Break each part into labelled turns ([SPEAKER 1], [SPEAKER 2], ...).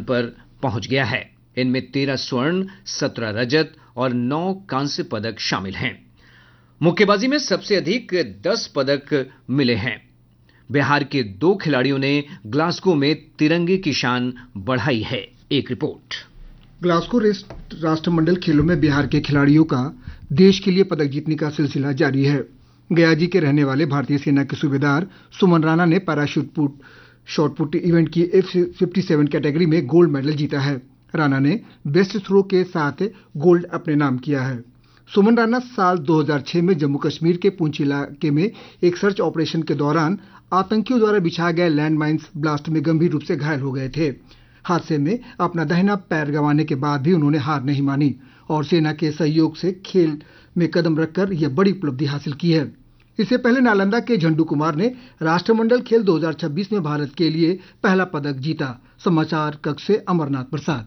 [SPEAKER 1] पर पहुंच गया है। इनमें 13 स्वर्ण, 17 रजत और 9 कांस्य पदक शामिल हैं। मुक्केबाजी में सबसे अधिक 10 पदक मिले हैं। बिहार के 2 खिलाड़ियों ने ग्लासगो में तिरंगे की शान बढ़ाई है। एक रिपोर्ट।
[SPEAKER 2] ग्लासगो राष्ट्रमंडल खेलों में बिहार के खिलाड़ियों का देश के लिए पदक जीतने का सिलसिला जारी है। गयाजी के रहने वाले भारतीय सेना के सूबेदार सुमन राणा ने पैराशूट शॉटपुट इवेंट की F57 कैटेगरी में गोल्ड मेडल जीता है। राणा ने बेस्ट थ्रो के साथ गोल्ड अपने नाम किया है। सुमन राणा साल 2006 में जम्मू कश्मीर के पुंछ इलाके में एक सर्च ऑपरेशन के दौरान आतंकियों द्वारा बिछाए गए लैंडमाइंस ब्लास्ट में गंभीर रूप से घायल हो गए थे। हादसे में अपना दाहिना पैर गंवाने के बाद भी उन्होंने हार नहीं मानी और सेना के सहयोग से खेल में कदम रखकर यह बड़ी उपलब्धि हासिल की है। इससे पहले नालंदा के झंडू कुमार ने राष्ट्रमंडल खेल 2026 में भारत के लिए पहला पदक जीता। समाचार कक्ष से अमरनाथ प्रसाद।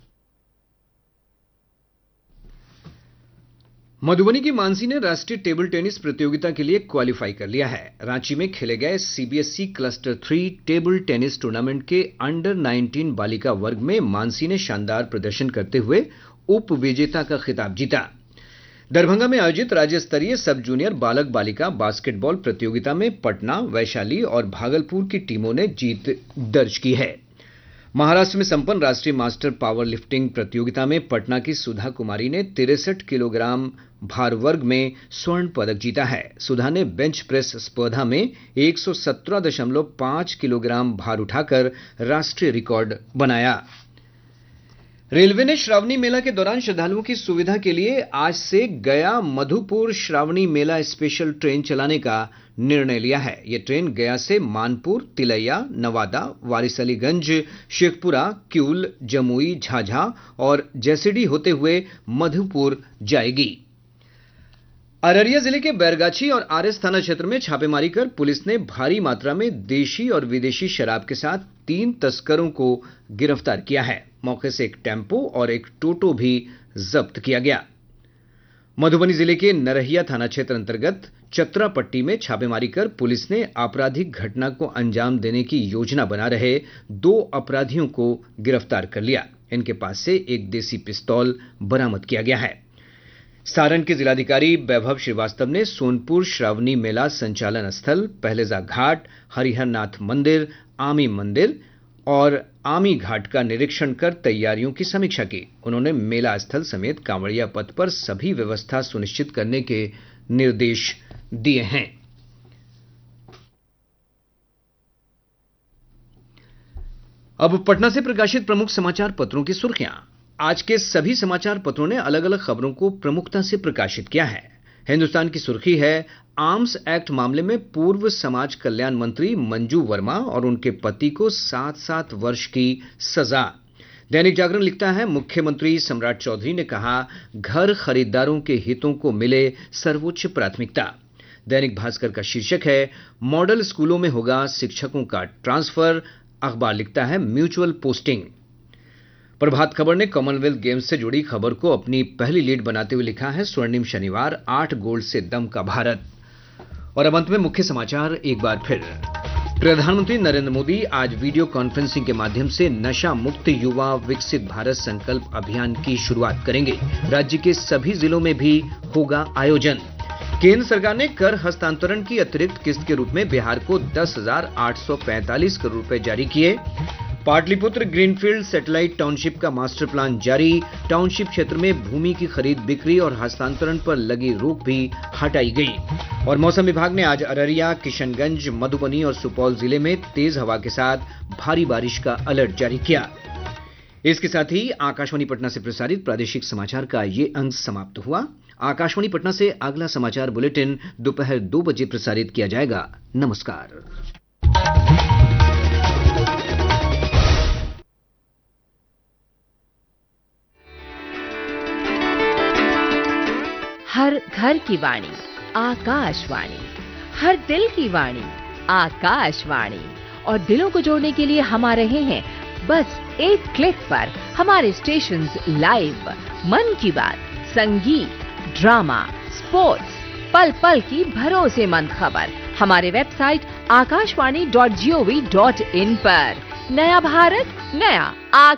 [SPEAKER 1] मधुबनी की मानसी ने राष्ट्रीय टेबल टेनिस प्रतियोगिता के लिए क्वालिफाई कर लिया है। रांची में खेले गए CBSE cluster 3 table tennis tournament के अंडर 19 बालिका वर्ग में मानसी ने शानदार प्रदर्शन करते हुए उप विजेता का खिताब जीता। दरभंगा में आयोजित राज्य स्तरीय सब जूनियर बालक बालिका बास्केटबॉल प्रतियोगिता में पटना, वैशाली और भागलपुर की टीमों ने जीत दर्ज की है। महाराष्ट्र में संपन्न राष्ट्रीय मास्टर पावर लिफ्टिंग प्रतियोगिता में पटना की सुधा कुमारी ने 63 किलोग्राम भार वर्ग में स्वर्ण पदक जीता है। सुधा ने बेंच प्रेस स्पर्धा में 117.5 किलोग्राम भार उठाकर राष्ट्रीय रिकॉर्ड बनाया। रेलवे ने श्रावणी मेला के दौरान श्रद्धालुओं की सुविधा के लिए आज से गया मधुपुर श्रावणी मेला स्पेशल ट्रेन चलाने का निर्णय लिया है। यह ट्रेन गया से मानपुर, तिलैया, नवादा, वारिसलीगंज, शेखपुरा, किऊल, जमुई, झाझा और जैसीडी होते हुए मधुपुर जाएगी। अररिया जिले के बैरगाछी और आरएस थाना क्षेत्र में छापेमारी कर पुलिस ने भारी मात्रा में देशी और विदेशी शराब के साथ 3 तस्करों को गिरफ्तार किया है। मौके से एक टेम्पो और एक टोटो भी जब्त किया गया। मधुबनी जिले के नरहिया थाना क्षेत्र अंतर्गत चतरापट्टी में छापेमारी कर पुलिस ने आपराधिक घटना को अंजाम देने की योजना बना रहे 2 अपराधियों को गिरफ्तार कर लिया। इनके पास से एक देसी पिस्तौल बरामद किया गया है। सारण के जिलाधिकारी वैभव श्रीवास्तव ने सोनपुर श्रावणी मेला संचालन स्थल, पहलेजा घाट, हरिहरनाथ मंदिर, आमी मंदिर और आमी घाट का निरीक्षण कर तैयारियों की समीक्षा की। उन्होंने मेला स्थल समेत कांवड़िया पथ पर सभी व्यवस्था सुनिश्चित करने के निर्देश दिए हैं। अब पटना से प्रकाशित प्रमुख समाचार पत्रों की सुर्खियां। आज के सभी समाचार पत्रों ने अलग अलग खबरों को प्रमुखता से प्रकाशित किया है। हिंदुस्तान की सुर्खी है, आर्म्स एक्ट मामले में पूर्व समाज कल्याण मंत्री मंजू वर्मा और उनके पति को 7-7 वर्ष की सजा। दैनिक जागरण लिखता है, मुख्यमंत्री सम्राट चौधरी ने कहा, घर खरीदारों के हितों को मिले सर्वोच्च प्राथमिकता। दैनिक भास्कर का शीर्षक है, मॉडल स्कूलों में होगा शिक्षकों का ट्रांसफर। अखबार लिखता है, म्यूचुअल पोस्टिंग। प्रभात खबर ने कॉमनवेल्थ गेम्स से जुड़ी खबर को अपनी पहली लीड बनाते हुए लिखा है, स्वर्णिम शनिवार, 8 गोल्ड से दमका भारत। और अब अंत में मुख्य समाचार एक बार फिर। प्रधानमंत्री नरेंद्र मोदी आज वीडियो कॉन्फ्रेंसिंग के माध्यम से नशा मुक्त युवा विकसित भारत संकल्प अभियान की शुरुआत करेंगे। राज्य के सभी जिलों में भी होगा आयोजन। केंद्र सरकार ने कर हस्तांतरण की अतिरिक्त किस्त के रूप में बिहार को 10,845 करोड़ रुपए जारी किए। पाटलिपुत्र ग्रीनफील्ड सैटेलाइट टाउनशिप का मास्टर प्लान जारी। टाउनशिप क्षेत्र में भूमि की खरीद बिक्री और हस्तांतरण पर लगी रोक भी हटाई गई। और मौसम विभाग ने आज अररिया, किशनगंज, मधुबनी और सुपौल जिले में तेज हवा के साथ भारी बारिश का अलर्ट जारी किया। इसके साथ ही आकाशवाणी पटना से प्रसारित प्रादेशिक समाचार का ये अंक समाप्त हुआ। आकाशवाणी पटना से अगला समाचार बुलेटिन दोपहर 2 बजे प्रसारित किया जाएगा। नमस्कार।
[SPEAKER 3] हर घर की वाणी आकाशवाणी, हर दिल की वाणी आकाशवाणी। और दिलों को जोड़ने के लिए हम आ रहे हैं बस एक क्लिक पर। हमारे स्टेशंस लाइव, मन की बात, संगीत, ड्रामा, स्पोर्ट्स, पल पल की भरोसेमंद खबर हमारे वेबसाइट आकाशवाणी.gov.in पर। नया भारत, नया